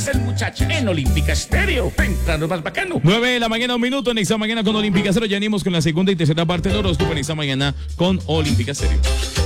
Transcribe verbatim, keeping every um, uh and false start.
El muchacho en Olímpica Estéreo. Temprano más bacano. nueve de la mañana, un minuto en esta mañana con Olímpica Cero. Ya venimos con la segunda y tercera parte del horóscopo en esta mañana con Olímpica Cero.